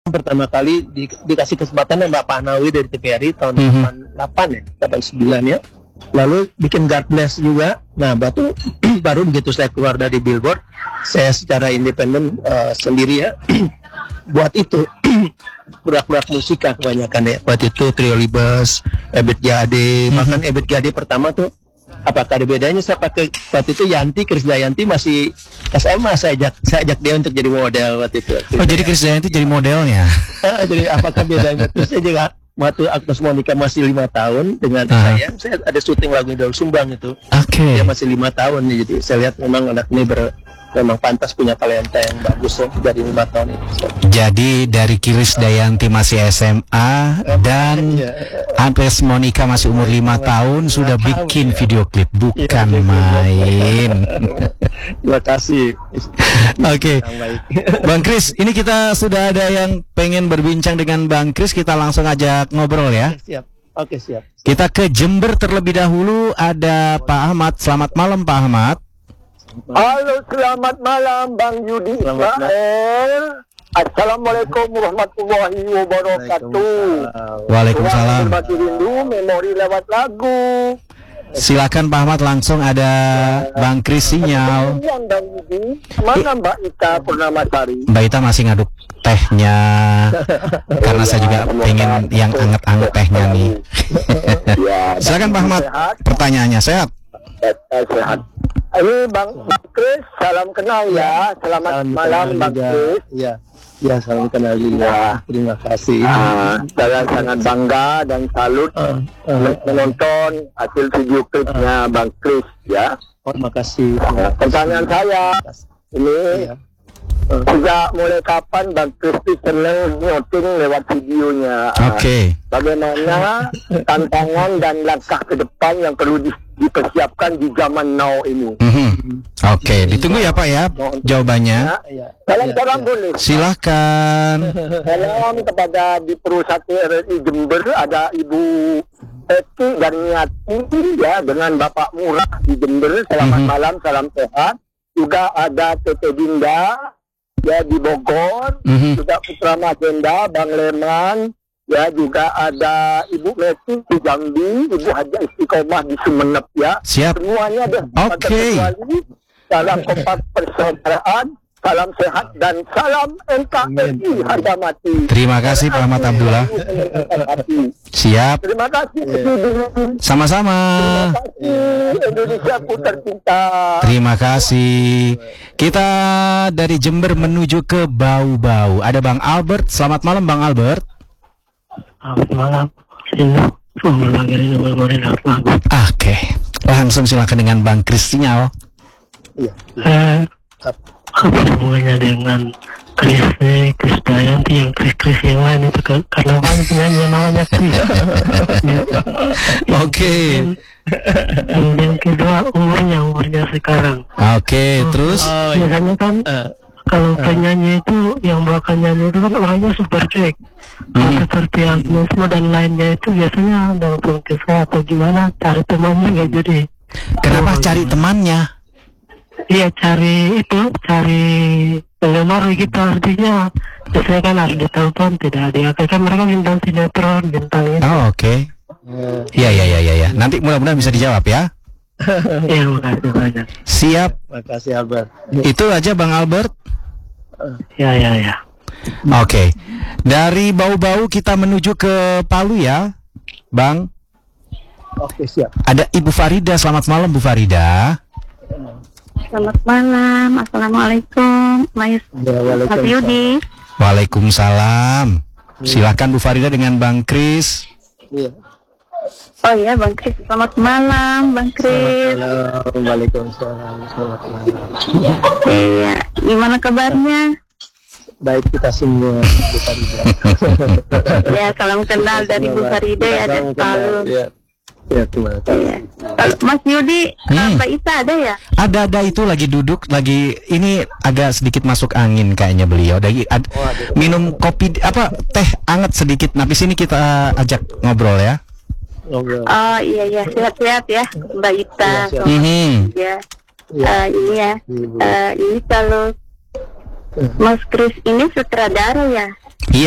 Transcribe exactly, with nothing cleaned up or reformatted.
pertama kali di, dikasih kesempatan sama Pak Nawi dari T V R I tahun Mhm. delapan puluh delapan ya, delapan puluh sembilan ya. Lalu bikin God Bless juga. Nah, batu baru begitu saya keluar dari Billboard, saya secara independen eh, sendiri ya buat itu produk-produk musik kan kebanyakan ya. Waktu itu Trio Libes, Ebit Gade, bahkan Ebit Gade pertama tuh apakah ada bedanya saya pakai waktu itu Yanti Krisdayanti masih S M A, saya ajak saya ajak dia untuk jadi model waktu itu. Oh, jadi Krisdayanti jadi modelnya. Ah, jadi apakah bedanya? Terus saya juga waktu Agnes Monica masih lima tahun dengan Ah. saya, saya ada syuting lagu Daul Sumbang itu. Oke. Dia masih lima tahun nih, jadi saya lihat memang anak ini ber, memang pantas punya talenta yang bagus ya, dari lima tahun itu. Jadi dari Krisdayanti masih S M A dan Iya. Agnes Monica masih umur lima tahun sudah bikin video klip, bukan Iya, main. Terima kasih. Oke, Yang baik. Bang Kris, ini kita sudah ada yang pengen berbincang dengan Bang Kris, kita langsung ajak ngobrol ya. Siap. Oke, siap. Kita ke Jember terlebih dahulu, ada Pak Ahmad. Selamat malam Pak Ahmad. Halo, selamat malam Bang Yudi Selamat Israel. Assalamualaikum warahmatullahi wabarakatuh. Waalaikumsalam. Hormati rindu, memori lewat lagu. Silakan Pak Ahmad, langsung ada Bang Kris sinyal. Kemudian Bang Yudi, mana Mbak Ita Purnamasari? Mbak Ita masih ngaduk tehnya, karena saya juga pengen yang anget-anget tehnya nih. Ya, Silakan Pak Ahmad, sehat. pertanyaannya sehat. Eh, sehat. Ini Bang Bang Kris, salam kenal ya. Selamat Salam malam kenal Bang juga. Kris. Ya, ya salam kenal juga. Ya. Terima kasih. Ah, saya sangat bangga dan salut Ah, ah, menonton hasil video klipnya Bang Kris ya. oh, terima kasih. Nah, pertanyaan saya ini Iya. sejak mulai kapan Bang Kris itu senang nyuting lewat videonya? Oke. Bagaimana tantangan dan langkah ke depan yang perlu di- dipersiapkan di zaman now ini? Mhm. Oke, ditunggu ya Pak ya jawabannya. Ya, Iya. Salam-salam Iya, boleh. Silahkan. Salam kepada di perusahaan R R I Jember, ada Ibu Eti dan Niati ya, dengan Bapak Murah di Jember. Selamat Mhm. malam, salam sehat. Juga ada Tete Dinda ya di Bogor, Mhm. juga Putra Magenda, Bang Leman, ya juga ada Ibu Messi di Jambi, Ibu Haja Istiqomah di Sumenep ya. Siap. Semuanya deh. Oke. terkecuali. Salam kompak persaudaraan, salam sehat dan salam N K R I harga mati. Terima kasih Pak Ahmad Abdullah. Siap. Terima kasih. Sama-sama. Terima kasih Indonesia ku tercinta. Terima kasih. Kita dari Jember menuju ke Bau-Bau. Ada Bang Albert. Selamat malam Bang Albert. Selamat malam. Ini umur lagi ini umur lagu. Oke. Langsung silakan dengan Bang Kris sinyal. Iya. Eh, apa hubungannya dengan Kris nih, Kris Dayanti yang Kris-Kris yang lain itu kan karena kan penyanyi yang namanya Kris. Oke. Kemudian kedua umurnya umurnya sekarang. Oke, terus Oh, iya. Biasanya kan Eh, kalau penyanyi itu yang bawakan nyanyi itu kan orangnya super cuek. Kalau Hmm. seperti Agnesmo dan lainnya itu biasanya dalam kisah atau gimana cari temannya nggak jadi. kenapa cari temannya? Iya cari itu cari penggemar gitu artinya biasanya kan harus ditelepon tidak diangkat kan mereka bintang sinetron bintang itu. Oh, oke. Iya, iya, iya, iya, ya. Nanti mudah-mudahan bisa dijawab ya. Iya makasih banyak. Siap. makasih Albert. Itu aja Bang Albert. Ya ya ya. Oke. Dari Bau-Bau kita menuju ke Palu ya, Bang. Oke, siap. Ada Ibu Farida. Selamat malam Bu Farida. Selamat malam, assalamualaikum, Mas Ya, Mas Yudi. Waalaikumsalam. Silakan Bu Farida dengan Bang Kris. Iya. Oh iya, Bang Kris, selamat malam, Bang Kris. Assalamualaikum. Waalaikumsalam. Selamat malam. Iya, gimana kabarnya? Baik kita semua. Bu Farida. Ya, salam kenal dari Bu Farida ya, dan Salam kenal. Palu. Ya. Ya, terima kasih. Iya. Kalau Mas Yudi, Hmm. Mbak Ita ada ya? Ada-ada itu lagi duduk, lagi ini agak sedikit masuk angin kayaknya beliau. Lagi ad- minum kopi apa teh anget sedikit. Nah, di sini kita ajak ngobrol ya. Ngobrol. Oh iya iya, sehat-sehat ya, Mbak Ita. Iya, sehat. Mhm. Ya, Iya. Eh, ini ya. Ibu. Eh, ini kalau Mas Kris ini sutradara ya?